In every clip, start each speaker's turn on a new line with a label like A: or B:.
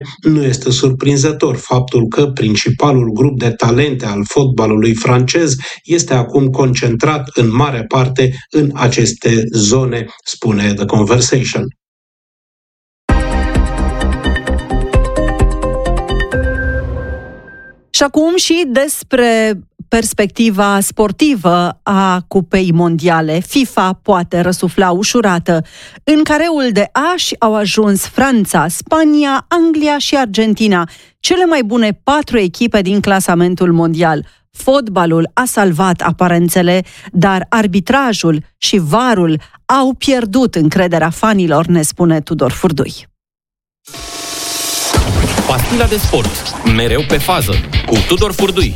A: Nu este surprinzător faptul că principalul grup de talente al fotbalului francez este acum concentrat în mare parte în aceste zone, spune The Conversation.
B: Și acum și despre perspectiva sportivă a Cupei Mondiale. FIFA poate răsufla ușurată. În careul de ași au ajuns Franța, Spania, Anglia și Argentina, cele mai bune 4 echipe din clasamentul mondial. Fotbalul a salvat aparențele, dar arbitrajul și VAR-ul au pierdut încrederea fanilor, ne spune Tudor Furdui.
C: Pastila de sport, mereu pe fază, cu Tudor Furdui.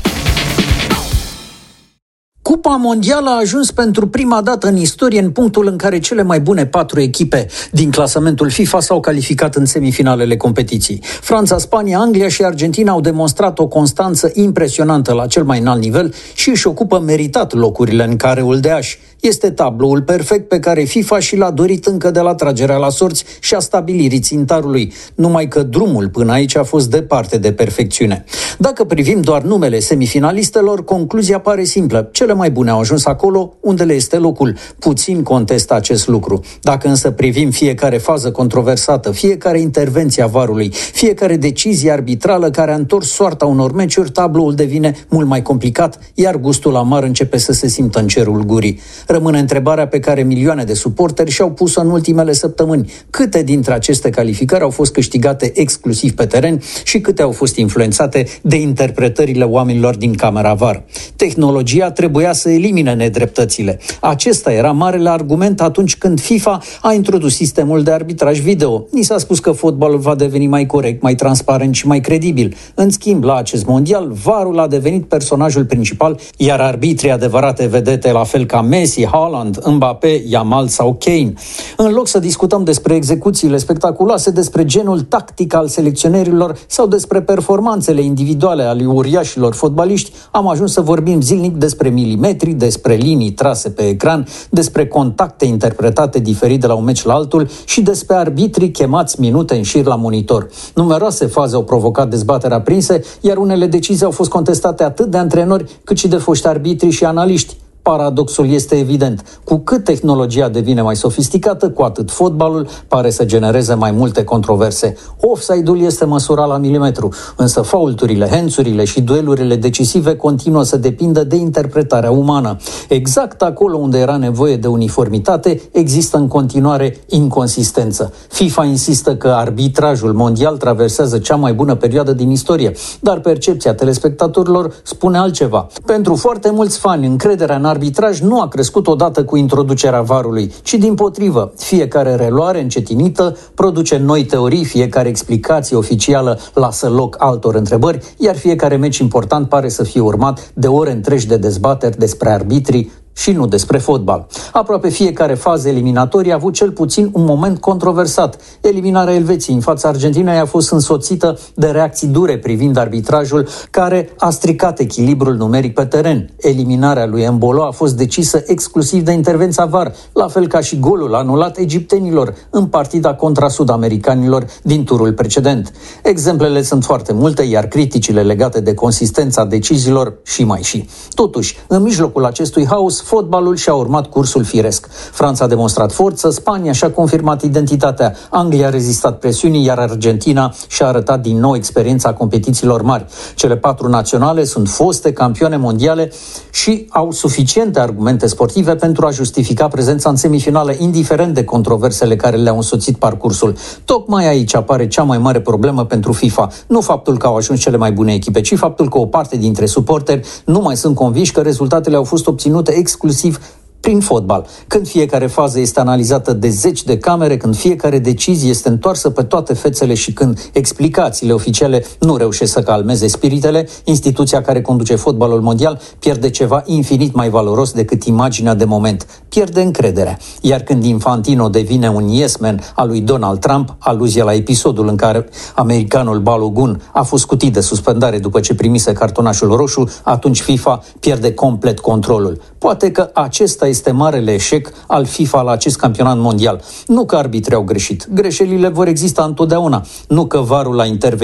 D: Cupa Mondială a ajuns pentru prima dată în istorie în punctul în care cele mai bune 4 echipe din clasamentul FIFA s-au calificat în semifinalele competiției. Franța, Spania, Anglia și Argentina au demonstrat o constanță impresionantă la cel mai înalt nivel și își ocupă meritat locurile în careul de ași. Este tabloul perfect pe care FIFA și l-a dorit încă de la tragerea la sorți și a stabilirii țintarului, numai că drumul până aici a fost departe de perfecțiune. Dacă privim doar numele semifinalistelor, concluzia pare simplă. Cele mai bune au ajuns acolo unde le este locul. Puțin contestă acest lucru. Dacă însă privim fiecare fază controversată, fiecare intervenție a VAR-ului, fiecare decizie arbitrală care a întors soarta unor meciuri, tabloul devine mult mai complicat, iar gustul amar începe să se simtă în cerul gurii. Rămâne întrebarea pe care milioane de suporteri și-au pus-o în ultimele săptămâni. Câte dintre aceste calificări au fost câștigate exclusiv pe teren și câte au fost influențate de interpretările oamenilor din camera VAR? Tehnologia trebuia să elimine nedreptățile. Acesta era marele argument atunci când FIFA a introdus sistemul de arbitraj video. Ni s-a spus că fotbalul va deveni mai corect, mai transparent și mai credibil. În schimb, la acest mondial, VAR-ul a devenit personajul principal, iar arbitrii adevărate vedete, la fel ca Messi, Haaland, Mbappé, Yamal sau Kane. În loc să discutăm despre execuțiile spectaculoase, despre genul tactic al selecționerilor sau despre performanțele individuale ale uriașilor fotbaliști, am ajuns să vorbim zilnic despre milimetri, despre linii trase pe ecran, despre contacte interpretate diferit de la un meci la altul și despre arbitrii chemați minute în șir la monitor. Numeroase faze au provocat dezbateri aprinse, iar unele decizii au fost contestate atât de antrenori cât și de foști arbitri și analiști. Paradoxul este evident. Cu cât tehnologia devine mai sofisticată, cu atât fotbalul pare să genereze mai multe controverse. Offside-ul este măsurat la milimetru, însă faulturile, hands-urile și duelurile decisive continuă să depindă de interpretarea umană. Exact acolo unde era nevoie de uniformitate, există în continuare inconsistență. FIFA insistă că arbitrajul mondial traversează cea mai bună perioadă din istorie, dar percepția telespectatorilor spune altceva. Pentru foarte mulți fani, încrederea în arbitraj nu a crescut odată cu introducerea VAR-ului, ci dimpotrivă. Fiecare reluare încetinită produce noi teorii, fiecare explicație oficială lasă loc altor întrebări, iar fiecare meci important pare să fie urmat de ore întregi de dezbateri despre arbitrii și nu despre fotbal. Aproape fiecare fază eliminatorie a avut cel puțin un moment controversat. Eliminarea Elveției în fața Argentinei a fost însoțită de reacții dure privind arbitrajul, care a stricat echilibrul numeric pe teren. Eliminarea lui Embolo a fost decisă exclusiv de intervenția VAR, la fel ca și golul anulat egiptenilor în partida contra sud-americanilor din turul precedent. Exemplele sunt foarte multe, iar criticile legate de consistența deciziilor și mai și. Totuși, în mijlocul acestui haos, fotbalul și-a urmat cursul firesc. Franța a demonstrat forță, Spania și-a confirmat identitatea, Anglia a rezistat presiunii, iar Argentina și-a arătat din nou experiența competițiilor mari. Cele 4 naționale sunt foste campioane mondiale și au suficiente argumente sportive pentru a justifica prezența în semifinale, indiferent de controversele care le-au însoțit parcursul. Tocmai aici apare cea mai mare problemă pentru FIFA. Nu faptul că au ajuns cele mai bune echipe, ci faptul că o parte dintre suporteri nu mai sunt convinși că rezultatele au fost obținute exclusiv prin fotbal. Când fiecare fază este analizată de zeci de camere, când fiecare decizie este întoarsă pe toate fețele și când explicațiile oficiale nu reușesc să calmeze spiritele, instituția care conduce fotbalul mondial pierde ceva infinit mai valoros decât imaginea de moment. Pierde încrederea. Iar când Infantino devine un yes man al lui Donald Trump, aluzie la episodul în care americanul Balogun a fost scutit de suspendare după ce primise cartonașul roșu, atunci FIFA pierde complet controlul. Poate că acesta este marele eșec al FIFA la acest campionat mondial. Nu că arbitrii au greșit. Greșelile vor exista întotdeauna. Nu că VAR-ul a intervenit